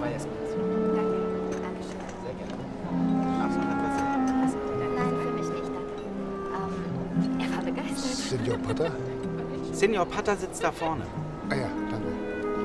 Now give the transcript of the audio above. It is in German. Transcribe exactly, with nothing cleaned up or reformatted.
Zwei Espresso. Danke. Dankeschön. Sehr gerne. Darfst du noch etwas sagen? Nein, für mich nicht, danke. Ähm, er war begeistert. Signor Potter? Signor Potter sitzt da vorne. Ah ja.